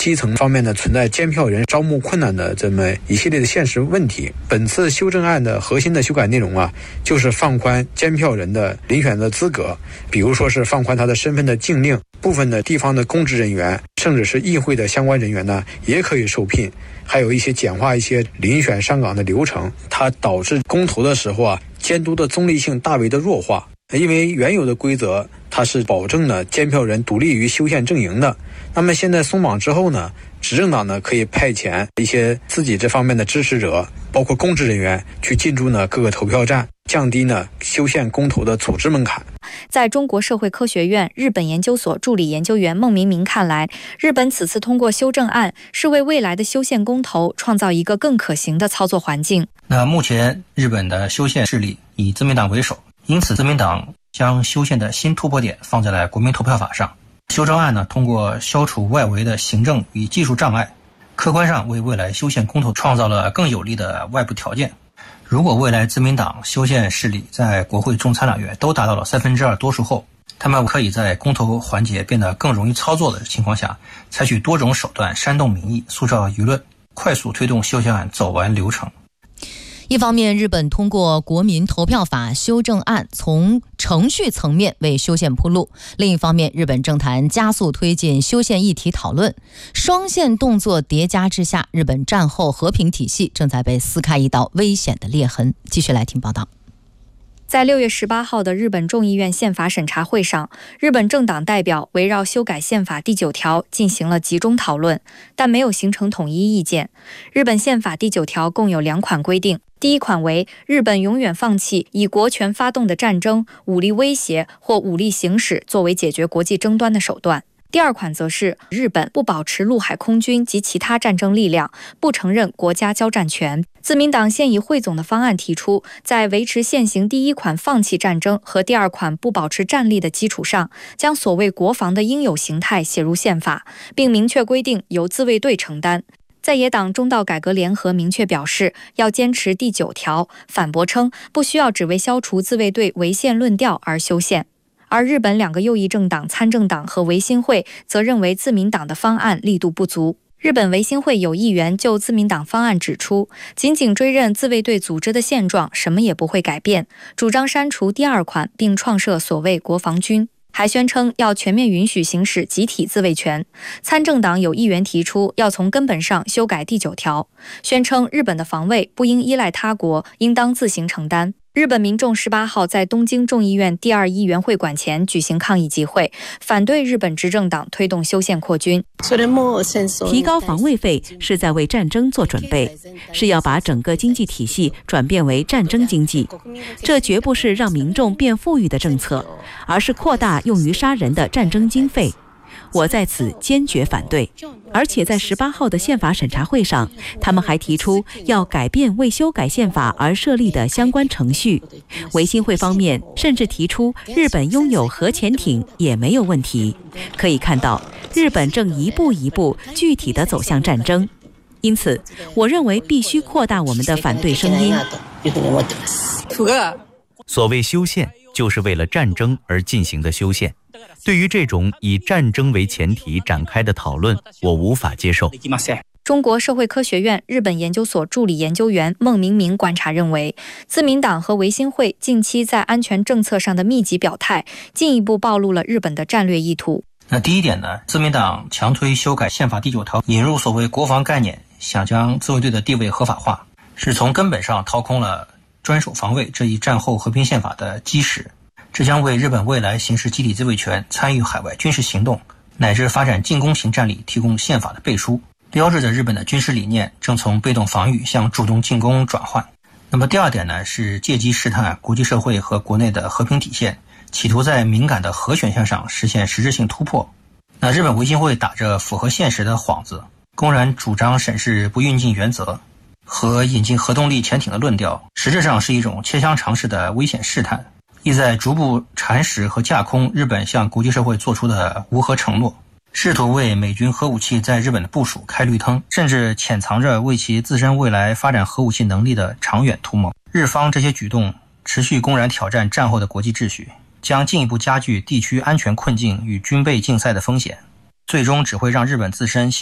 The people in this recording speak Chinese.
基层方面呢存在监票人招募困难的这么一系列的现实问题。本次修正案的核心的修改内容就是放宽监票人的遴选的资格，比如说是放宽他的身份的禁令，部分的地方的公职人员甚至是议会的相关人员也可以受聘，还有一些简化一些遴选上岗的流程。它导致公投的时候监督的中立性大为的弱化。因为原有的规则它是保证了监票人独立于修宪阵营的，那么现在松绑之后执政党可以派遣一些自己这方面的支持者，包括公职人员去进驻各个投票站，降低修宪公投的组织门槛。 在中国社会科学院日本研究所助理研究员孟明明看来，日本此次通过修正案是为未来的修宪公投创造一个更可行的操作环境。 那目前日本的修宪势力以自民党为首，因此自民党将修宪的新突破点放在了国民投票法上。修正案通过消除外围的行政与技术障碍，客观上为未来修宪公投创造了更有利的外部条件。如果未来自民党修宪势力在国会众参两院都达到了2/3多数后，他们可以在公投环节变得更容易操作的情况下，采取多种手段煽动民意，塑造舆论，快速推动修宪案走完流程。 一方面，日本通过国民投票法修正案从程序层面为修宪铺路；另一方面，日本政坛加速推进修宪议题讨论，双线动作叠加之下，日本战后和平体系正在被撕开一道危险的裂痕。继续来听报道。 在6月18号的日本众议院宪法审查会上，日本政党代表围绕修改宪法第9条进行了集中讨论，但没有形成统一意见。日本宪法第9条共有2款规定，第一款为日本永远放弃以国权发动的战争、武力威胁或武力行使作为解决国际争端的手段。第二款则是日本不保持陆海空军及其他战争力量，不承认国家交战权。自民党现以汇总的方案提出，在维持现行第一款放弃战争和第二款不保持战力的基础上，将所谓国防的应有形态写入宪法，并明确规定由自卫队承担。在野党中道改革联合明确表示要坚持第9条，反驳称不需要只为消除自卫队违宪论调而修宪。而日本2个右翼政党参政党和维新会则认为自民党的方案力度不足。日本维新会有议员就自民党方案指出，仅仅追认自卫队组织的现状，什么也不会改变，主张删除第2款并创设所谓国防军，还宣称要全面允许行使集体自卫权。参政党有议员提出要从根本上修改第9条，宣称日本的防卫不应依赖他国，应当自行承担。日本民众18号在东京众议院第2议员会馆前举行抗议集会，反对日本执政党推动修宪扩军。 提高防卫费是在为战争做准备，是要把整个经济体系转变为战争经济。这绝不是让民众变富裕的政策，而是扩大用于杀人的战争经费。我在此坚决反对。而且在18号的宪法审查会上，他们还提出要改变为修改宪法而设立的相关程序。维新会方面甚至提出日本拥有核潜艇也没有问题。可以看到，日本正一步一步具体地走向战争。因此，我认为必须扩大我们的反对声音。 所谓修宪，就是为了战争而进行的修宪。对于这种以战争为前提展开的讨论，我无法接受。 中国社会科学院日本研究所助理研究员孟明明观察认为，自民党和维新会近期在安全政策上的密集表态，进一步暴露了日本的战略意图。 那第一点呢，自民党强推修改宪法第9条，引入所谓国防概念，想将自卫队的地位合法化，是从根本上掏空了专守防卫这一战后和平宪法的基石。这将为日本未来行使集体自卫权、参与海外军事行动乃至发展进攻型战力提供宪法的背书，标志着日本的军事理念正从被动防御向主动进攻转换。那么第二点呢，是借机试探国际社会和国内的和平底线，企图在敏感的核选项上实现实质性突破。那日本维新会打着符合现实的幌子，公然主张审视不运进原则和引进核动力潜艇的论调，实质上是一种切香肠式的危险试探，意在逐步蚕食和架空日本向国际社会做出的无核承诺，试图为美军核武器在日本的部署开绿灯，甚至潜藏着为其自身未来发展核武器能力的长远图谋。日方这些举动持续公然挑战战后的国际秩序，将进一步加剧地区安全困境与军备竞赛的风险，最终只会让日本自身